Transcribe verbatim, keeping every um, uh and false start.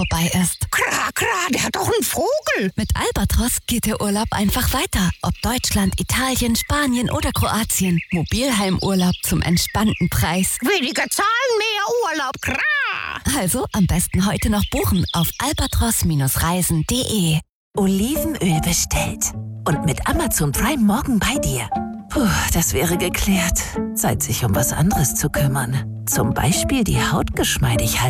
vorbei ist. Kra, kra, der hat doch einen Vogel. Mit Albatros geht der Urlaub einfach weiter. Ob Deutschland, Italien, Spanien oder Kroatien. Mobilheimurlaub zum entspannten Preis. Weniger Zahlen, mehr Urlaub. Kra. Also am besten heute noch buchen auf albatros reisen punkt de. Olivenöl bestellt. Und mit Amazon Prime morgen bei dir. Puh, das wäre geklärt. Zeit, sich um was anderes zu kümmern. Zum Beispiel die Haut geschmeidig halten.